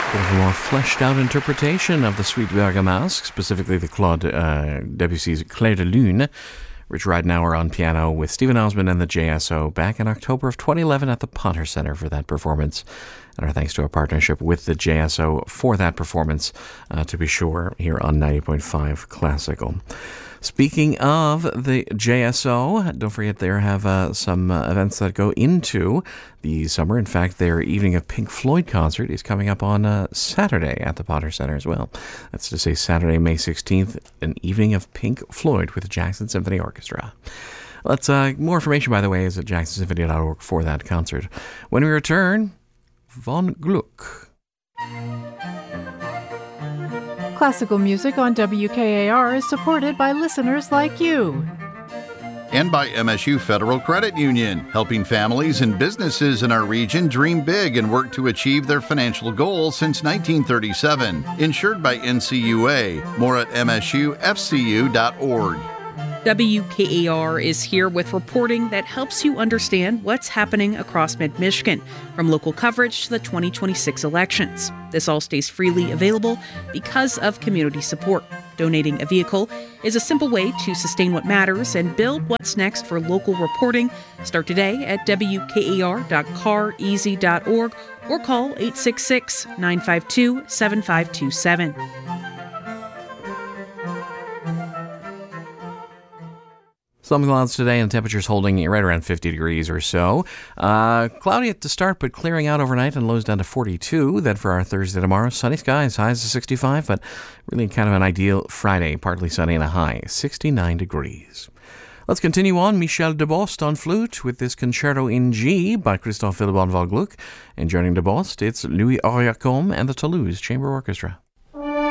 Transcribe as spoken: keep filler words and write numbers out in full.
Bit of a more fleshed out interpretation of the Suite Bergamasque, specifically the Claude uh, Debussy's Clair de Lune. Rich Ridenour on piano with Stephen Osmond and the J S O back in October of twenty eleven at the Potter Center for that performance. And our thanks to our partnership with the J S O for that performance, uh, to be sure, here on ninety point five Classical. Speaking of the J S O, don't forget they have uh, some uh, events that go into the summer. In fact, their Evening of Pink Floyd concert is coming up on uh, Saturday at the Potter Center as well. That's to say Saturday, May sixteenth, an Evening of Pink Floyd with the Jackson Symphony Orchestra. Let's uh, more information, by the way, is at jackson symphony dot org for that concert. When we return, Von Gluck. Classical music on W K A R is supported by listeners like you. And by M S U Federal Credit Union, helping families and businesses in our region dream big and work to achieve their financial goals since nineteen thirty-seven. Insured by N C U A. More at m s u f c u dot org. W K A R is here with reporting that helps you understand what's happening across mid-Michigan, from local coverage to the twenty twenty-six elections. This all stays freely available because of community support. Donating a vehicle is a simple way to sustain what matters and build what's next for local reporting. Start today at w k a r dot car easy dot org or call eight six six, nine five two, seven five two seven. Some clouds today and temperatures holding right around fifty degrees or so. Uh, cloudy at the start, but clearing out overnight and lows down to forty-two. Then for our Thursday tomorrow, sunny skies, highs to sixty-five, but really kind of an ideal Friday, partly sunny and a high, sixty-nine degrees. Let's continue on. Michel Debost on flute with this Concerto in G by Christoph Willibald von Gluck. And joining Debost, it's Louis Oriacombe and the Toulouse Chamber Orchestra.